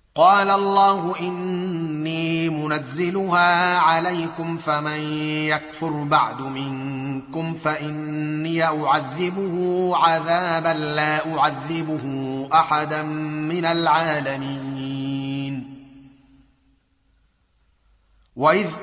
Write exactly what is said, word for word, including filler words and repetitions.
قال الله إني منزلها عليكم فمن يكفر بعد منكم فإني أعذبه عذابا لا أعذبه أحدا من العالمين. وإذ